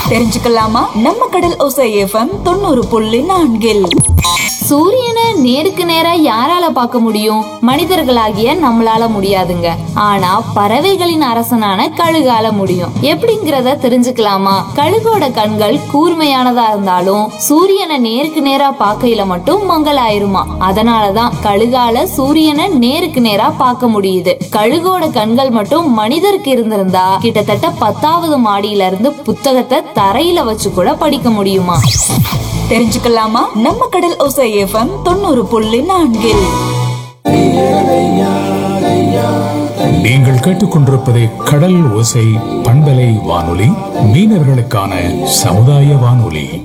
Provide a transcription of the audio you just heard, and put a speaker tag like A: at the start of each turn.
A: தெரிஞ்சுக்கலாமா? நம்ம கடல் ஓசை எஃப்எம் 90.4.
B: சூரியனை நேருக்கு நேரா யாரால பார்க்க முடியும்? மனிதர்களாகிய நம்மளால முடியாதுங்க. ஆனா பறவைகளின் அரசனான கழுகால முடியும். எப்படிங்கறத தெரிஞ்சுக்கலாமா? கழுகோட கண்கள் கூர்மையானதா இருந்தாலும் சூரியனை நேருக்கு நேரா பார்க்கையில மட்டும் மங்கலாயிருமா. அதனாலதான் கழுகால சூரியனை நேருக்கு நேரா பார்க்க முடியுது. கழுகோட கண்கள் மட்டும் மனிதருக்கு இருந்திருந்தா கிட்டத்தட்ட 10வது மாடியில இருந்து புத்தகத்தை தரையில வச்சு கூட படிக்க முடியுமா?
A: தெரிஞ்சுக்கலாமா? நம்ம கடல் ஓசை எஃப்எம் 90.4.
C: நீங்கள் கேட்டுக்கொண்டிருப்பது கடல் ஓசை பண்பலை வானொலி, மீனவர்களுக்கான சமுதாய வானொலி.